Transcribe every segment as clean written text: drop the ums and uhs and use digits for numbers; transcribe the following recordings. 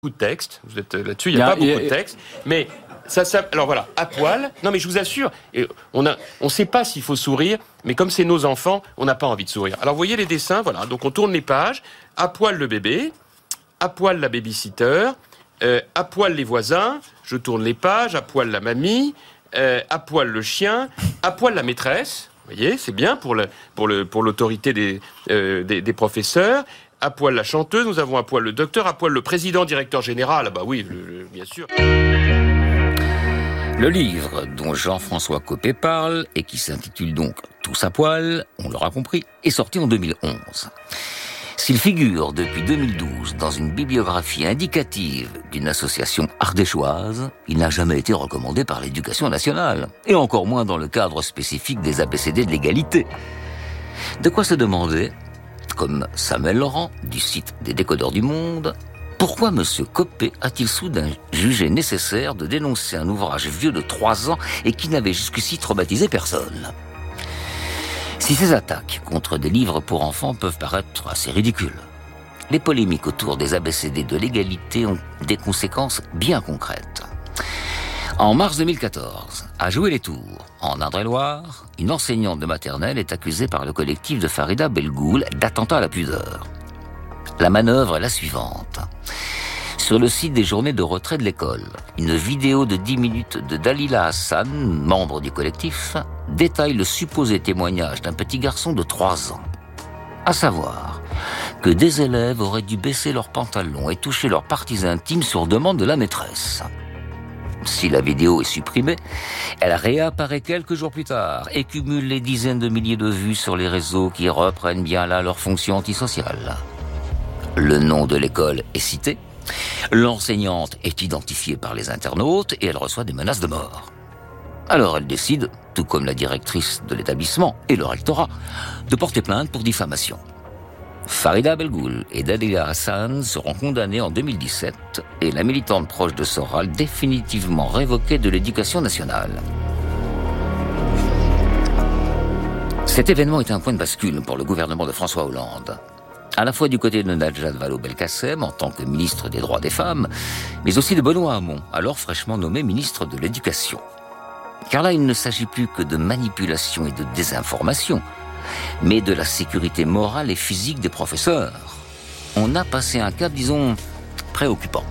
de texte. Vous êtes là-dessus, il n'y a pas beaucoup de texte. Mais ça, alors voilà, à poil. Non, mais je vous assure, on sait pas s'il faut sourire, mais comme c'est nos enfants, on n'a pas envie de sourire. Alors, vous voyez les dessins, voilà. Donc, on tourne les pages. À poil le bébé, à poil la babysitter, à poil les voisins. Je tourne les pages. À poil la mamie, à poil le chien, à poil la maîtresse. Vous voyez, c'est bien pour l'autorité des professeurs. À poil la chanteuse, nous avons à poil le docteur, à poil le président, directeur général. Ah bah oui, bien sûr. Le livre dont Jean-François Copé parle, et qui s'intitule donc « Tous à poil », on l'aura compris, est sorti en 2011. S'il figure depuis 2012 dans une bibliographie indicative d'une association ardéchoise, il n'a jamais été recommandé par l'Éducation nationale, et encore moins dans le cadre spécifique des ABCD de l'égalité. De quoi se demander, comme Samuel Laurent, du site des Décodeurs du Monde, pourquoi M. Copé a-t-il soudain jugé nécessaire de dénoncer un ouvrage vieux de 3 ans et qui n'avait jusqu'ici traumatisé personne ? Si ces attaques contre des livres pour enfants peuvent paraître assez ridicules, les polémiques autour des ABCD de l'égalité ont des conséquences bien concrètes. En mars 2014, à Joué-les-Tours, en Indre-et-Loire, une enseignante de maternelle est accusée par le collectif de Farida Belgoul d'attentat à la pudeur. La manœuvre est la suivante. Sur le site des journées de retrait de l'école, une vidéo de 10 minutes de Dalila Hassan, membre du collectif, détaille le supposé témoignage d'un petit garçon de 3 ans. À savoir que des élèves auraient dû baisser leurs pantalons et toucher leurs parties intimes sur demande de la maîtresse. Si la vidéo est supprimée, elle réapparaît quelques jours plus tard et cumule les dizaines de milliers de vues sur les réseaux qui reprennent bien là leur fonction antisociale. Le nom de l'école est cité, l'enseignante est identifiée par les internautes et elle reçoit des menaces de mort. Alors elle décide, tout comme la directrice de l'établissement et le rectorat, de porter plainte pour diffamation. Farida Belgoul et Dalila Hassan seront condamnés en 2017 et la militante proche de Soral définitivement révoquée de l'éducation nationale. Cet événement est un point de bascule pour le gouvernement de François Hollande. À la fois du côté de Najat Vallaud-Belkacem en tant que ministre des Droits des Femmes, mais aussi de Benoît Hamon, alors fraîchement nommé ministre de l'Éducation. Car là, il ne s'agit plus que de manipulation et de désinformation, mais de la sécurité morale et physique des professeurs. On a passé un cap, disons, préoccupant.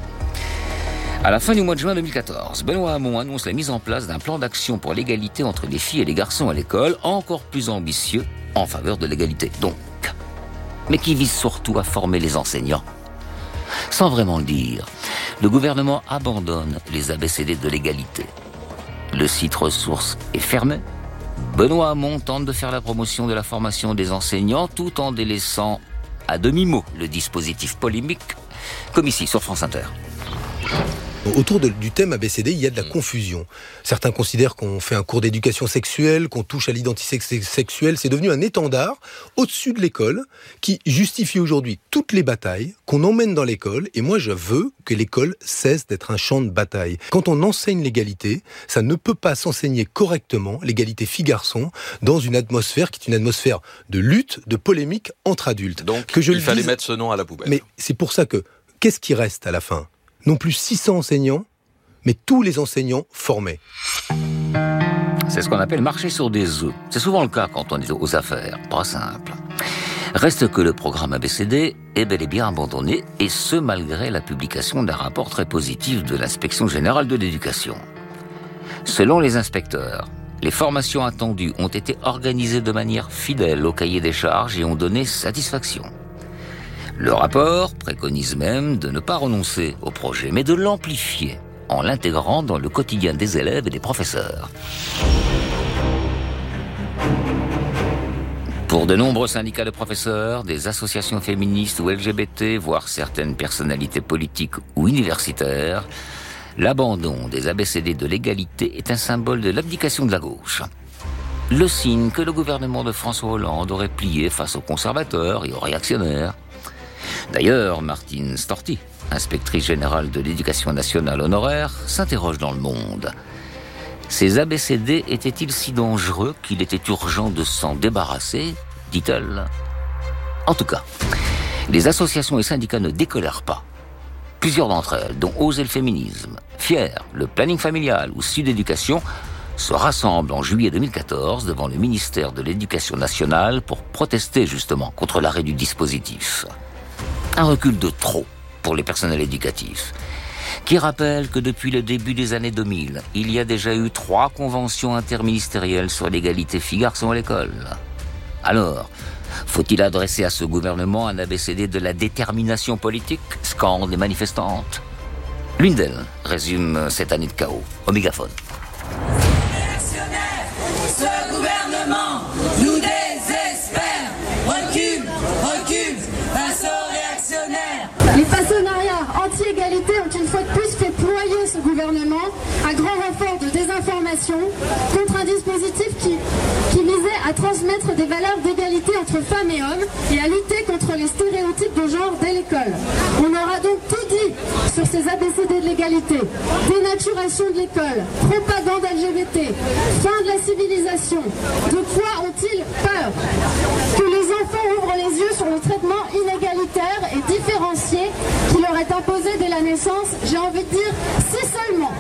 À la fin du mois de juin 2014, Benoît Hamon annonce la mise en place d'un plan d'action pour l'égalité entre les filles et les garçons à l'école, encore plus ambitieux en faveur de l'égalité, donc. Mais qui vise surtout à former les enseignants. Sans vraiment le dire, le gouvernement abandonne les ABCD de l'égalité. Le site ressources est fermé. Benoît Hamon tente de faire la promotion de la formation des enseignants tout en délaissant à demi-mot le dispositif polémique, comme ici sur France Inter. Autour du thème ABCD, il y a de la confusion. Certains considèrent qu'on fait un cours d'éducation sexuelle, qu'on touche à l'identité sexuelle. C'est devenu un étendard au-dessus de l'école qui justifie aujourd'hui toutes les batailles qu'on emmène dans l'école. Et moi, je veux que l'école cesse d'être un champ de bataille. Quand on enseigne l'égalité, ça ne peut pas s'enseigner correctement, l'égalité filles-garçons, dans une atmosphère qui est une atmosphère de lutte, de polémique entre adultes. Donc, il fallait mettre ce nom à la poubelle. Mais c'est pour ça que, qu'est-ce qui reste à la fin ? Non plus 600 enseignants, mais tous les enseignants formés. C'est ce qu'on appelle marcher sur des œufs. C'est souvent le cas quand on est aux affaires, pas simple. Reste que le programme ABCD est bel et bien abandonné, et ce malgré la publication d'un rapport très positif de l'Inspection générale de l'éducation. Selon les inspecteurs, les formations attendues ont été organisées de manière fidèle au cahier des charges et ont donné satisfaction. Le rapport préconise même de ne pas renoncer au projet, mais de l'amplifier en l'intégrant dans le quotidien des élèves et des professeurs. Pour de nombreux syndicats de professeurs, des associations féministes ou LGBT, voire certaines personnalités politiques ou universitaires, l'abandon des ABCD de l'égalité est un symbole de l'abdication de la gauche. Le signe que le gouvernement de François Hollande aurait plié face aux conservateurs et aux réactionnaires. D'ailleurs, Martine Storti, inspectrice générale de l'éducation nationale honoraire, s'interroge dans Le Monde. Ces ABCD étaient-ils si dangereux qu'il était urgent de s'en débarrasser, dit-elle ? En tout cas, les associations et syndicats ne décolèrent pas. Plusieurs d'entre elles, dont Oser le féminisme, Fier, le planning familial ou Sud Éducation, se rassemblent en juillet 2014 devant le ministère de l'Éducation nationale pour protester justement contre l'arrêt du dispositif. Un recul de trop pour les personnels éducatifs, qui rappelle que depuis le début des années 2000, il y a déjà eu 3 conventions interministérielles sur l'égalité filles-garçons à l'école. Alors, faut-il adresser à ce gouvernement un abécédé de la détermination politique, scandent les manifestantes? L'une d'elles résume cette année de chaos au mégaphone. Ce gouvernement nous désespère. Recule face aux réactionnaires. Les partenariats anti-égalité ont une fois de plus fait ployer ce gouvernement à grand renfort de désinformation contre un dispositif qui visait à transmettre des valeurs d'égalité entre femmes et hommes et à lutter contre les stéréotypes de genre dès l'école. On aura donc tout dit sur ces abécédés de l'égalité. Dénaturation de l'école, propagande LGBT, fin de la civilisation. De quoi ont-ils peur? Que les enfants ouvrent les yeux sur le traitement inégalitaire et différencié qui leur est imposé dès la naissance, j'ai envie de dire, si seulement.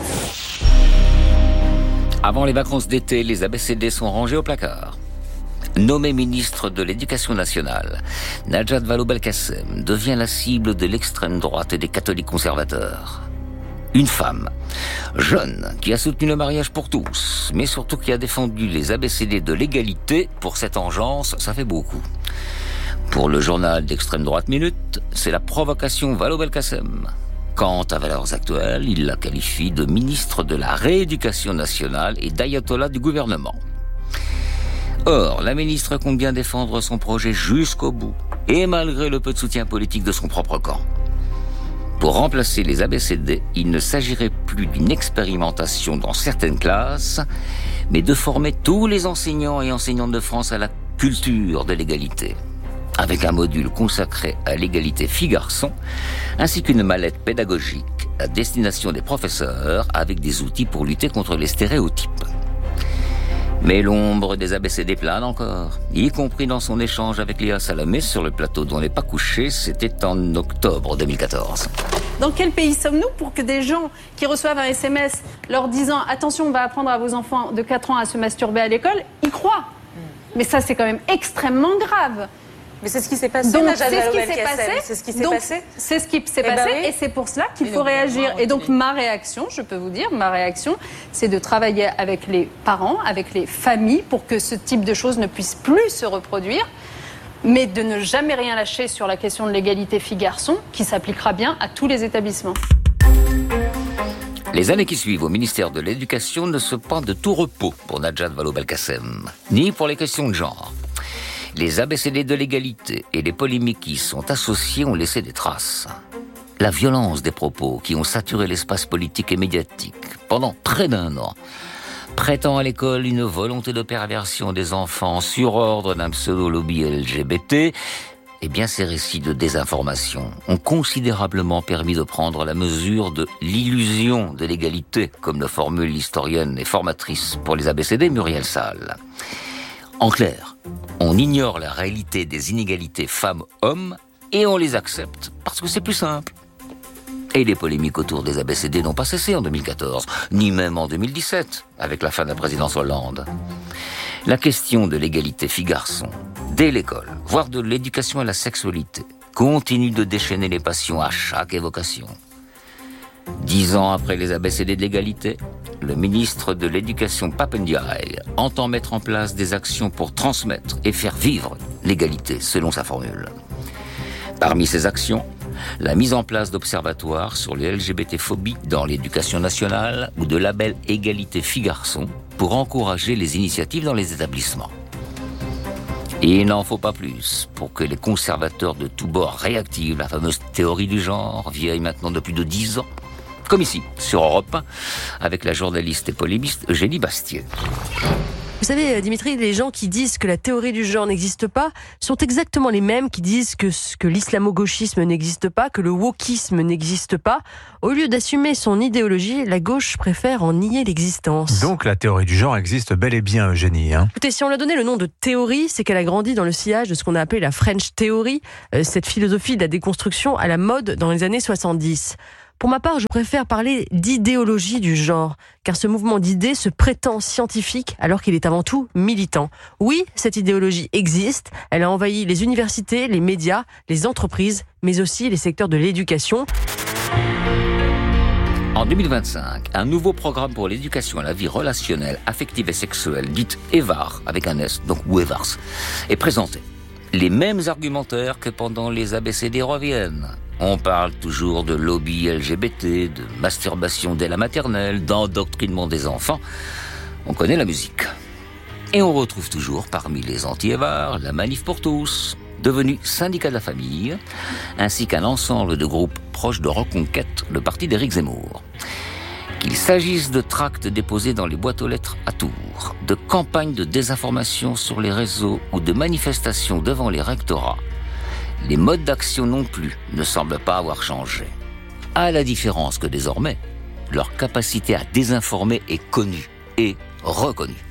Avant les vacances d'été, les abécédés sont rangés au placard. Nommée ministre de l'Éducation nationale, Najat Vallaud-Belkacem devient la cible de l'extrême droite et des catholiques conservateurs. Une femme, jeune, qui a soutenu le mariage pour tous, mais surtout qui a défendu les abécédés de l'égalité. Pour cette engeance, ça fait beaucoup. Pour le journal d'extrême droite Minute, c'est la provocation Vallaud-Belkacem. Quant à Valeurs Actuelles, il la qualifie de ministre de la Rééducation nationale et d'ayatollah du gouvernement. Or, la ministre compte bien défendre son projet jusqu'au bout, et malgré le peu de soutien politique de son propre camp. Pour remplacer les abécédés, il ne s'agirait plus d'une expérimentation dans certaines classes, mais de former tous les enseignants et enseignantes de France à la culture de l'égalité, avec un module consacré à l'égalité filles-garçons, ainsi qu'une mallette pédagogique à destination des professeurs avec des outils pour lutter contre les stéréotypes. Mais l'ombre des abécédés plane encore, y compris dans son échange avec Léa Salamé sur le plateau d'On n'est pas couché, c'était en octobre 2014. Dans quel pays sommes-nous pour que des gens qui reçoivent un SMS leur disant « Attention, on va apprendre à vos enfants de 4 ans à se masturber à l'école », y croient? Mais ça, c'est quand même extrêmement grave. Mais c'est ce qui s'est passé. Donc c'est ce qui s'est passé. C'est ce qui s'est passé. C'est ce qui s'est passé, et c'est pour cela qu'il faut réagir. Et donc ma réaction, je peux vous dire, c'est de travailler avec les parents, avec les familles, pour que ce type de choses ne puisse plus se reproduire, mais de ne jamais rien lâcher sur la question de l'égalité filles-garçons, qui s'appliquera bien à tous les établissements. Les années qui suivent au ministère de l'Éducation ne sont pas de tout repos pour Najat Vallaud-Belkacem, ni pour les questions de genre. Les abécédés de l'égalité et les polémiques qui y sont associées ont laissé des traces. La violence des propos qui ont saturé l'espace politique et médiatique pendant près d'1 an prêtant à l'école une volonté de perversion des enfants sur ordre d'un pseudo-lobby LGBT, eh bien ces récits de désinformation ont considérablement permis de prendre la mesure de l'illusion de l'égalité, comme le formule l'historienne et formatrice pour les abécédés Muriel Salle. En clair, on ignore la réalité des inégalités femmes-hommes et on les accepte parce que c'est plus simple. Et les polémiques autour des abécédés n'ont pas cessé en 2014, ni même en 2017, avec la fin de la présidence Hollande. La question de l'égalité filles-garçons, dès l'école, voire de l'éducation à la sexualité, continue de déchaîner les passions à chaque évocation. 10 ans après les abécédés de l'égalité, le ministre de l'Éducation Pap Ndiaye entend mettre en place des actions pour transmettre et faire vivre l'égalité, selon sa formule. Parmi ces actions, la mise en place d'observatoires sur les LGBT-phobies dans l'éducation nationale ou de labels égalité filles-garçons pour encourager les initiatives dans les établissements. Et il n'en faut pas plus pour que les conservateurs de tous bords réactivent la fameuse théorie du genre, vieille maintenant de plus de 10 ans, comme ici, sur Europe 1, avec la journaliste et polémiste Eugénie Bastier. Vous savez, Dimitri, les gens qui disent que la théorie du genre n'existe pas sont exactement les mêmes qui disent que l'islamo-gauchisme n'existe pas, que le wokisme n'existe pas. Au lieu d'assumer son idéologie, la gauche préfère en nier l'existence. Donc la théorie du genre existe bel et bien, Eugénie. Écoutez, si on lui a donné le nom de théorie, c'est qu'elle a grandi dans le sillage de ce qu'on a appelé la French Theory, cette philosophie de la déconstruction à la mode dans les années 70. Pour ma part, je préfère parler d'idéologie du genre, car ce mouvement d'idées se prétend scientifique alors qu'il est avant tout militant. Oui, cette idéologie existe, elle a envahi les universités, les médias, les entreprises, mais aussi les secteurs de l'éducation. En 2025, un nouveau programme pour l'éducation à la vie relationnelle, affective et sexuelle, dite EVAR, avec un S, donc ou EVARS, est présenté. Les mêmes argumentaires que pendant les ABCD reviennent. On parle toujours de lobby LGBT, de masturbation dès la maternelle, d'endoctrinement des enfants. On connaît la musique. Et on retrouve toujours parmi les anti-EVAR la Manif pour tous, devenu syndicat de la famille, ainsi qu'un ensemble de groupes proches de Reconquête, le parti d'Éric Zemmour. Qu'il s'agisse de tracts déposés dans les boîtes aux lettres à Tours, de campagnes de désinformation sur les réseaux ou de manifestations devant les rectorats, les modes d'action non plus ne semblent pas avoir changé. À la différence que désormais, leur capacité à désinformer est connue et reconnue.